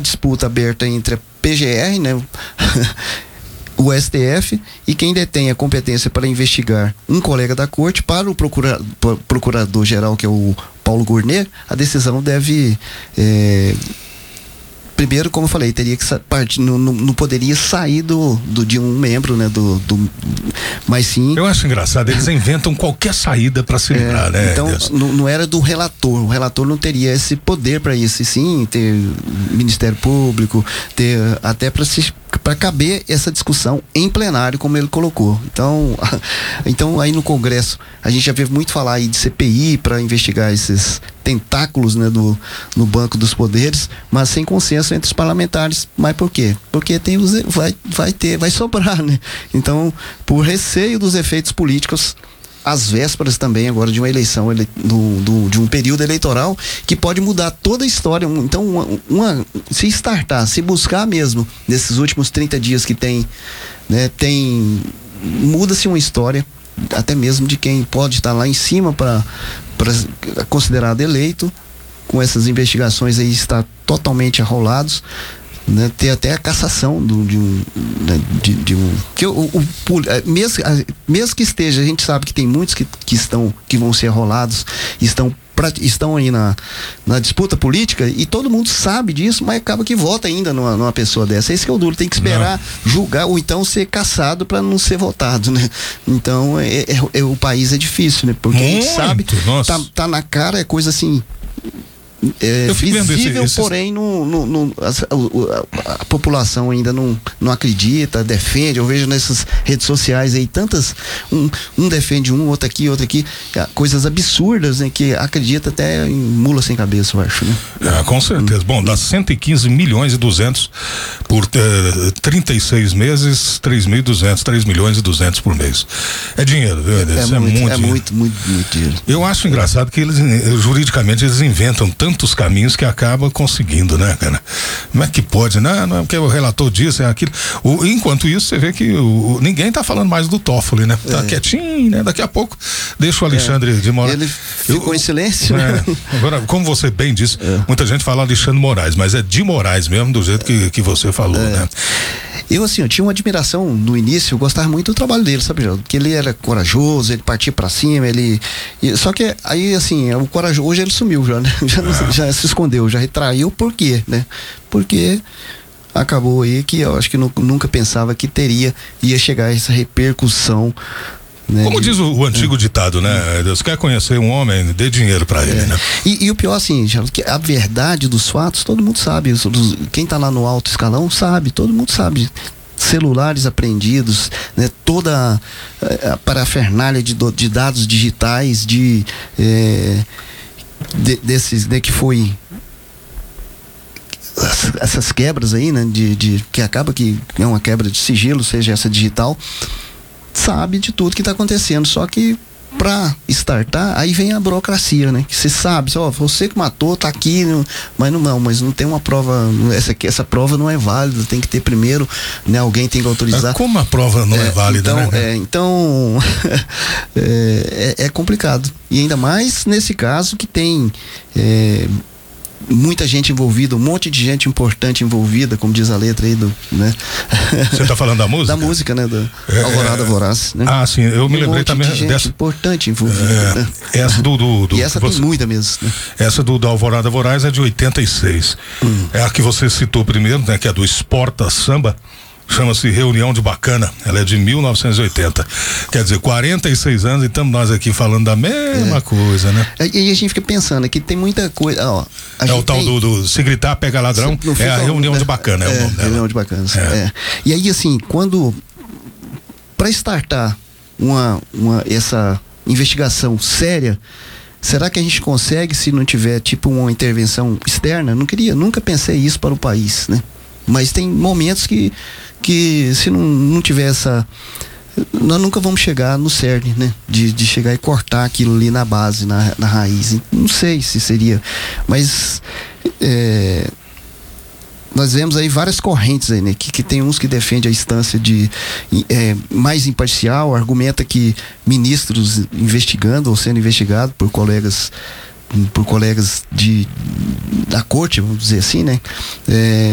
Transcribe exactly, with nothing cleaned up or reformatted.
disputa aberta entre a P G R, né? o S T F, e quem detém a competência para investigar um colega da corte, para o procura, procurador-geral, que é o Paulo Gournet, a decisão deve... É, primeiro, como eu falei, teria que partir, não, não, não poderia sair do, do, de um membro, né? Do, do, mas sim... Eu acho engraçado, eles inventam qualquer saída para se livrar, é, né? Então, não, não era do relator, o relator não teria esse poder para isso, e sim ter Ministério Público, ter até para se para caber essa discussão em plenário, como ele colocou. Então, então aí no Congresso a gente já vê muito falar aí de C P I para investigar esses tentáculos, né, do, no Banco dos Poderes, mas sem consenso entre os parlamentares. Mas por quê? Porque tem os, vai, vai ter, vai sobrar, né? Então, por receio dos efeitos políticos, às vésperas também agora de uma eleição, ele, do, do, de um período eleitoral que pode mudar toda a história. Então, uma, uma, se startar, se buscar mesmo nesses últimos trinta dias que tem, né, tem muda-se uma história, até mesmo de quem pode estar lá em cima para considerado eleito, com essas investigações aí está totalmente arrolados. Né, ter até a cassação do, de um né, de, de um que o, o, o mesmo, mesmo que esteja, a gente sabe que tem muitos que, que estão que vão ser arrolados, estão pra, estão aí na, na disputa política, e todo mundo sabe disso, mas acaba que vota ainda numa, numa pessoa dessa. Esse que é o duro, tem que esperar não. julgar ou então ser caçado para não ser votado, né? Então é, é, é, o país é difícil, né? Porque muito, a gente sabe, tá, tá na cara, é coisa assim. É visível, esse, esse... porém no, no, no, a, a, a população ainda não, não acredita, defende. Eu vejo nessas redes sociais aí tantas, um, um defende um, outro aqui, outro aqui, coisas absurdas, né, que acredita até em mula sem cabeça, eu acho, né? É, com certeza. Hum. Bom, dá cento e quinze milhões e duzentos por uh, trinta e seis meses, três mil e duzentos, três milhões e duzentos por mês. É dinheiro, viu? É, é, muito, é, muito, é dinheiro. muito, muito, muito dinheiro. Eu acho engraçado que eles, juridicamente, eles inventam tanto tantos caminhos que acaba conseguindo, né, cara? Como é que pode, né? Não é porque o relator disse, é aquilo. O, enquanto isso, você vê que o, o, ninguém tá falando mais do Toffoli, né? Tá é. quietinho, né? Daqui a pouco deixa o Alexandre é. de Moraes. Ele ficou eu, em silêncio, é, né? Agora, como você bem disse, é. muita gente fala Alexandre Moraes, mas é de Moraes mesmo, do jeito que, que você falou, é. né? Eu, assim, eu tinha uma admiração no início, eu gostava muito do trabalho dele, sabe, Geraldo? Porque ele era corajoso, ele partia pra cima, ele... Só que aí, assim, o corajoso, hoje ele sumiu já, né? Já, ah. já se escondeu, já retraiu, por quê, né? Porque acabou aí que eu acho que nu, nunca pensava que teria, ia chegar essa repercussão, né? Como diz o, o antigo é. ditado, né? Deus quer conhecer um homem, dê dinheiro pra ele, é. né? E, e o pior, assim, Geraldo, que a verdade dos fatos, todo mundo sabe, os, os, quem tá lá no alto escalão sabe, todo mundo sabe. Celulares apreendidos, né, toda a, a parafernália de, de dados digitais, de, é, de desses, né, que foi essas quebras aí, né, de, de que acaba que é uma quebra de sigilo, seja essa digital, sabe de tudo que está acontecendo, só que para startar, aí vem a burocracia, né? Que você sabe, ó, você que matou, tá aqui, não, mas não, não, mas não tem uma prova, essa, aqui, essa prova não é válida, tem que ter primeiro, né? Alguém tem que autorizar. Como a prova não é, é válida, então, né? É, então, é, é, é complicado. E ainda mais nesse caso que tem é, muita gente envolvida, um monte de gente importante envolvida, como diz a letra aí do, né? Você tá falando da música? Da música, né? Do é, Alvorada Voraz, né? Ah, sim, eu me um lembrei monte também de gente dessa importante envolvida, é, né? Essa do, do, do e essa tem você, muita mesmo, né? Essa do, do Alvorada Voraz é de oitenta e seis. Hum. É a que você citou primeiro, né? Que é do Exporta Samba. Chama-se Reunião de Bacana, ela é de mil novecentos e oitenta, quer dizer, quarenta e seis anos e estamos nós aqui falando da mesma é. coisa, né? E a gente fica pensando que tem muita coisa, ó, é o tal tem... do, do se gritar pega ladrão, se, é a Reunião né? de Bacana, é, é o nome dela. Reunião de Bacana, é. é. E aí assim, quando para startar uma, uma, essa investigação séria, será que a gente consegue se não tiver tipo uma intervenção externa? Não queria, nunca pensei isso para o país, né? Mas tem momentos que, que se não, não tiver essa... Nós nunca vamos chegar no cerne, né? De, de chegar e cortar aquilo ali na base, na, na raiz. Não sei se seria... Mas... É, nós vemos aí várias correntes aí, né? Que, que tem uns que defendem a instância de é, mais imparcial, argumenta que ministros investigando ou sendo investigados por colegas... por colegas de, da corte, vamos dizer assim, né? É,